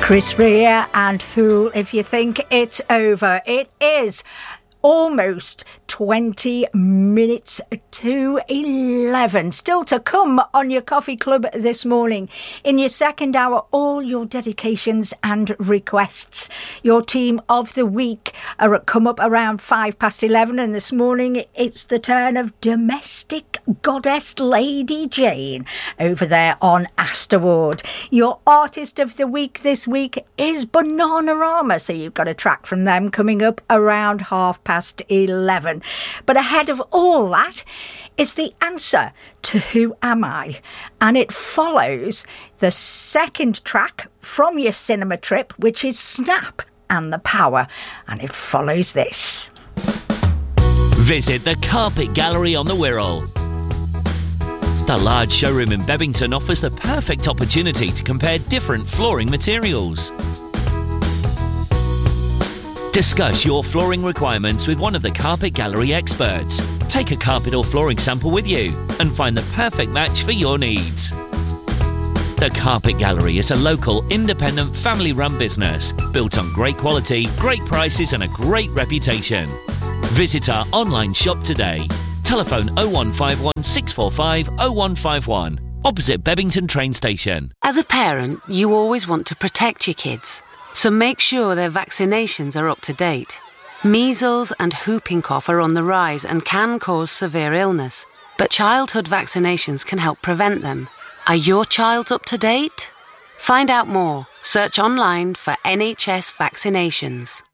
Chris Rea and Fool If You Think It's Over. It is almost 20 minutes to 11. Still to come on your coffee club this morning. In your second hour, all your dedications and requests. Your team of the week are come up around 11:05, and this morning it's the turn of domestic goddess Lady Jane over there on Astorward. Your artist of the week this week is Bananarama, so you've got a track from them coming up around 11:30. But ahead of all that is the answer to Who Am I? And it follows the second track from your cinema trip, which is Snap and the Power. And it follows this. Visit the Carpet Gallery on the Wirral. The large showroom in Bebington offers the perfect opportunity to compare different flooring materials. Discuss your flooring requirements with one of the Carpet Gallery experts. Take a carpet or flooring sample with you and find the perfect match for your needs. The Carpet Gallery is a local, independent, family-run business built on great quality, great prices and a great reputation. Visit our online shop today. Telephone 0151 645 0151, opposite Bebington train station. As a parent, you always want to protect your kids. So make sure their vaccinations are up to date. Measles and whooping cough are on the rise and can cause severe illness, but childhood vaccinations can help prevent them. Are your child up to date? Find out more. Search online for NHS vaccinations.